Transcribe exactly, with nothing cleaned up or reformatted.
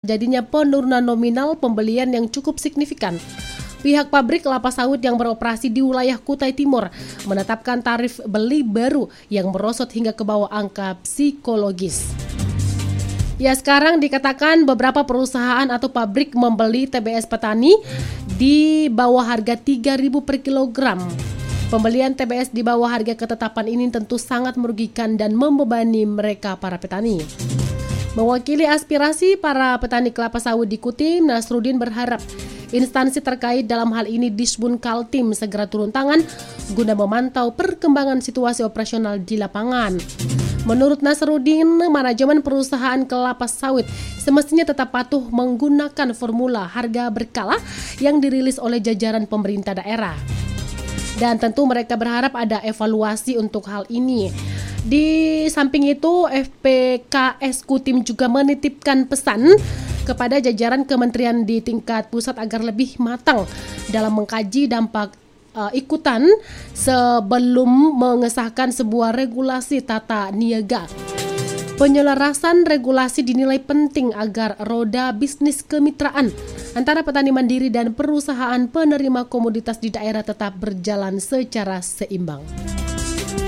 terjadinya penurunan nominal pembelian yang cukup signifikan. Pihak pabrik kelapa sawit yang beroperasi di wilayah Kutai Timur menetapkan tarif beli baru yang merosot hingga ke bawah angka psikologis. Ya, sekarang dikatakan beberapa perusahaan atau pabrik membeli T B S petani di bawah harga tiga ribu per kilogram. Pembelian T B S di bawah harga ketetapan ini tentu sangat merugikan dan membebani mereka para petani. Mewakili aspirasi para petani kelapa sawit di Kutim, Nasruddin berharap instansi terkait dalam hal ini Disbun Kaltim segera turun tangan guna memantau perkembangan situasi operasional di lapangan. Menurut Nasruddin, manajemen perusahaan kelapa sawit semestinya tetap patuh menggunakan formula harga berkala yang dirilis oleh jajaran pemerintah daerah. Dan tentu mereka berharap ada evaluasi untuk hal ini. Di samping itu, F P K S Kutim juga menitipkan pesan kepada jajaran kementerian di tingkat pusat agar lebih matang dalam mengkaji dampak uh, ikutan sebelum mengesahkan sebuah regulasi tata niaga. Penyelarasan regulasi dinilai penting agar roda bisnis kemitraan antara petani mandiri dan perusahaan penerima komoditas di daerah tetap berjalan secara seimbang.